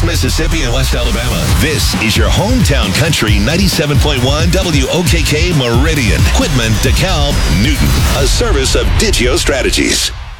East Mississippi and West Alabama. This is your hometown country 97.1 WOKK Meridian. Quitman, DeKalb, Newton. A service of Digio Strategies.